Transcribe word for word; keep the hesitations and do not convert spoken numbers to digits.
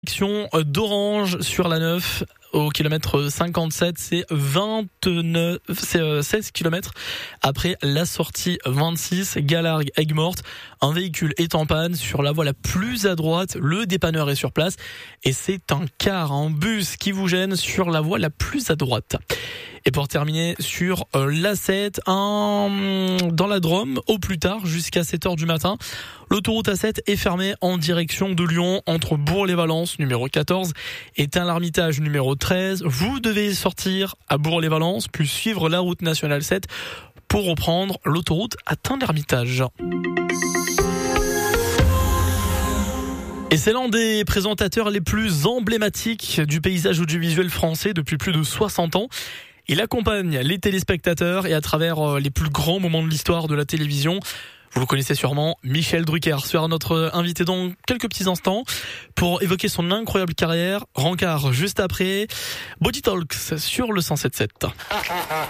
Direction d'Orange sur la neuf au kilomètre cinquante-sept, c'est vingt-neuf, c'est seize kilomètres après la sortie vingt-six, Galargues Aigues-Mortes. Un véhicule est en panne sur la voie la plus à droite, le dépanneur est sur place et c'est un car, un bus qui vous gêne sur la voie la plus à droite. Et pour terminer sur euh, l'A sept, un, dans la Drôme, au plus tard, jusqu'à sept heures du matin, l'autoroute A sept est fermée en direction de Lyon, entre Bourg-les-Valences, numéro quatorze, et Tain-l'Hermitage, numéro treize. Vous devez sortir à Bourg-les-Valences, puis suivre la route nationale sept pour reprendre l'autoroute à Tain-l'Hermitage. Et c'est l'un des présentateurs les plus emblématiques du paysage audiovisuel français depuis plus de soixante ans. Il accompagne les téléspectateurs et à travers les plus grands moments de l'histoire de la télévision. Vous le connaissez sûrement, Michel Drucker sera notre invité dans quelques petits instants pour évoquer son incroyable carrière. Rencard juste après. Body Talks sur le cent sept sept.